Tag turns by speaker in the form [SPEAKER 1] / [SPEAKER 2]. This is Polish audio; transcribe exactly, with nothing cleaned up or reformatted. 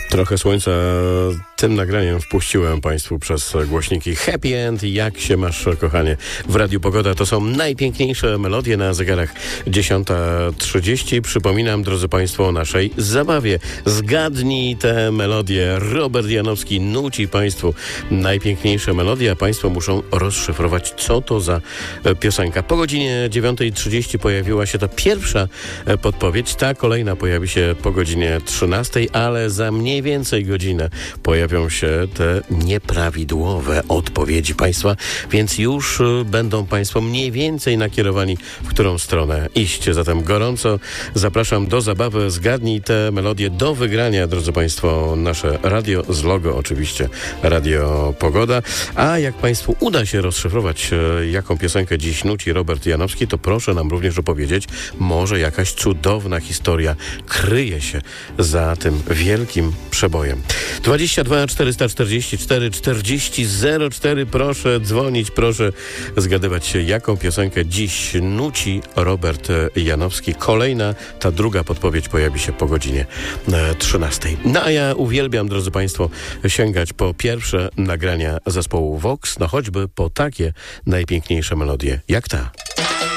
[SPEAKER 1] Trochę słońca tym nagraniem wpuściłem Państwu przez głośniki Happy End. Jak się masz, kochanie? W Radiu Pogoda to są najpiękniejsze melodie na zegarach dziesiąta trzydzieści. Przypominam, drodzy Państwo, o naszej zabawie. Zgadnij tę melodię. Robert Janowski nuci Państwu najpiękniejsze melodie, a Państwo muszą rozszyfrować, co to za piosenka. Po godzinie dziewiątej trzydzieści pojawiła się ta pierwsza podpowiedź. Ta kolejna pojawi się po godzinie trzynastej, ale za mniej więcej godzinę pojawią się te nieprawidłowe odpowiedzi Państwa, więc już będą Państwo mniej więcej nakierowani, w którą stronę iść. Zatem gorąco zapraszam do zabawy. Zgadnij tę melodię. Do wygrania, drodzy Państwo, nasze radio z logo, oczywiście Radio Pogoda. A jak Państwu uda się rozszyfrować, jaką piosenkę dziś nuci Robert Janowski, to proszę nam również opowiedzieć, może jakaś cudowna historia kryje się za tym wielkim przebojem. dwadzieścia dwa czterysta czterdzieści cztery czterdzieści zero cztery. Proszę dzwonić, proszę zgadywać, jaką piosenkę dziś nuci Robert Janowski. Kolejna, ta druga podpowiedź pojawi się po godzinie trzynastej. No a ja uwielbiam, drodzy Państwo, sięgać po pierwsze nagrania zespołu Vox, no choćby po takie najpiękniejsze melodie jak ta.